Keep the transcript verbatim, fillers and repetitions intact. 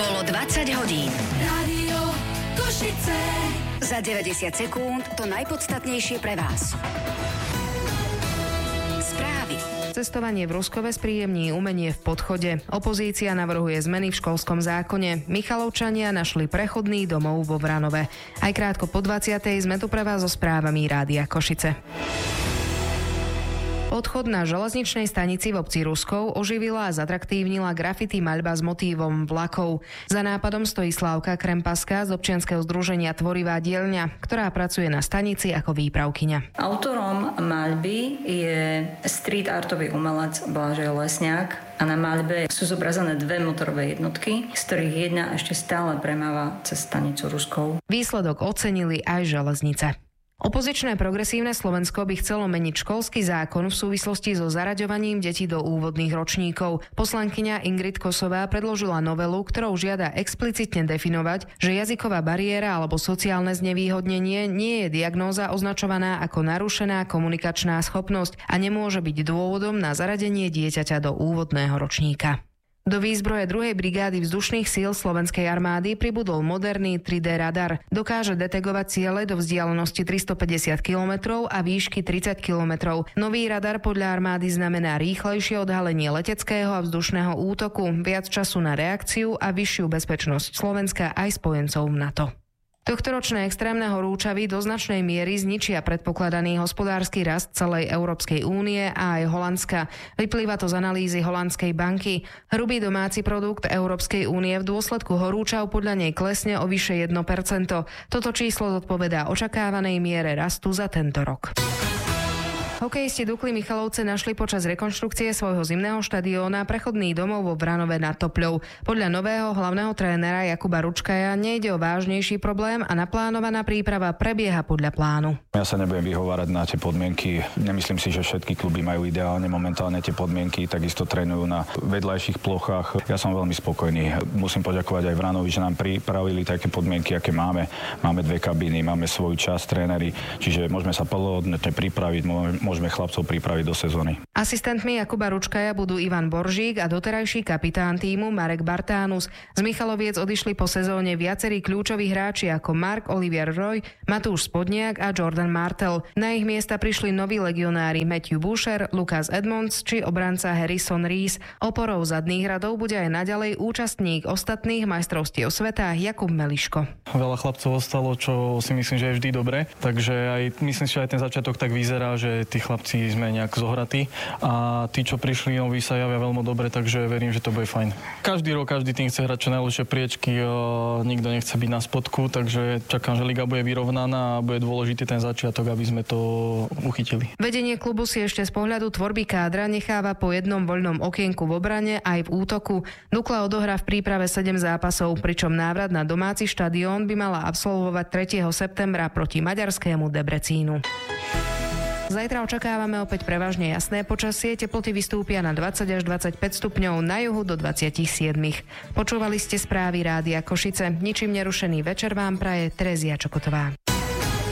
Bolo dvadsať hodín. Rádio Košice. Za deväťdesiat sekúnd to najpodstatnejšie pre vás. Správy. Cestovanie v Ruskove spríjemní umenie v Podchode. Opozícia navrhuje zmeny v školskom zákone. Michalovčania našli prechodný domov vo Vranove. Aj krátko po dvadsiatej sme tu pre vás so správami Rádia Košice. Odchod na železničnej stanici v obci Ruskov oživila a zatraktívnila grafity maľba s motívom vlakov. Za nápadom stojí Slávka Krempaska z občianskeho združenia Tvorivá dielňa, ktorá pracuje na stanici ako výpravkyňa. Autorom maľby je street artový umelec Blažej Lesňák a na maľbe sú zobrazené dve motorové jednotky, z ktorých jedna ešte stále premáva cez stanicu Ruskov. Výsledok ocenili aj železnice. Opozičné progresívne Slovensko by chcelo meniť školský zákon v súvislosti so zaraďovaním detí do úvodných ročníkov. Poslankyňa Ingrid Kosová predložila novelu, ktorou žiada explicitne definovať, že jazyková bariéra alebo sociálne znevýhodnenie nie je diagnóza označovaná ako narušená komunikačná schopnosť a nemôže byť dôvodom na zaradenie dieťaťa do úvodného ročníka. Do výzbroje druhej brigády vzdušných síl Slovenskej armády pribudol moderný tri dé radar. Dokáže detegovať ciele do vzdialenosti tristopäťdesiat kilometrov a výšky tridsať kilometrov. Nový radar podľa armády znamená rýchlejšie odhalenie leteckého a vzdušného útoku, viac času na reakciu a vyššiu bezpečnosť Slovenska aj spojencov NATO. Tohtoročné extrémne horúčavy do značnej miery zničia predpokladaný hospodársky rast celej Európskej únie a aj Holandska. Vyplýva to z analýzy Holandskej banky. Hrubý domáci produkt Európskej únie v dôsledku horúčav podľa nej klesne o vyše jedno percento. Toto číslo zodpovedá očakávanej miere rastu za tento rok. Hokejisti Dukly Michalovce našli počas rekonštrukcie svojho zimného štadióna prechodný domov vo Vranove nad Topľou. Podľa nového hlavného trénera Jakuba Ručkaja nejde o vážnejší problém a naplánovaná príprava prebieha podľa plánu. Ja sa nebudem vyhovárať na tie podmienky. Nemyslím si, že všetky kluby majú ideálne momentálne tie podmienky, takisto trénujú na vedľajších plochách. Ja som veľmi spokojný. Musím poďakovať aj Vranovi, že nám pripravili také podmienky, aké máme. Máme dve kabíny, máme svoj čas tréneri, čiže môžeme sa plnohodnotne pripraviť, môžeme chlapcov pripraviť do sezóny. Asistentmi Jakuba Ručkaja budú Ivan Boržík a doterajší kapitán tímu Marek Bartánus. Z Michaloviec odišli po sezóne viacerí kľúčoví hráči ako Mark Olivier Roy, Matúš Spodniak a Jordan Martel. Na ich miesta prišli noví legionári Matthew Boucher, Lucas Edmonds či obranca Harrison Rees. Oporou zadných radov bude aj naďalej účastník ostatných majstrovstiev sveta Jakub Meliško. Veľa chlapcov ostalo, čo si myslím, že je vždy dobre, takže aj myslím, že aj ten začiatok tak vyzerá, že tí chlapci sme nejak zohratí a tí, čo prišli noví, sa javia veľmi dobre, takže verím, že to bude fajn. Každý rok, každý tým chce hrať čo najlepšie priečky, nikto nechce byť na spodku, takže čakám, že liga bude vyrovnaná a bude dôležitý ten začiatok, aby sme to uchytili. Vedenie klubu si ešte z pohľadu tvorby kádra necháva po jednom voľnom okienku v obrane aj v útoku. Dukla odohrá v príprave sedem zápasov, pričom návrat na domáci štadión by mala absolvovať tretieho septembra proti maďarskému Debrecínu. Zajtra očakávame opäť prevažne jasné počasie, teploty vystúpia na dvadsať až dvadsaťpäť stupňov, na juhu do dvadsaťsedem. Počúvali ste správy Rádia Košice, ničím nerušený večer vám praje Terezia Čokotová.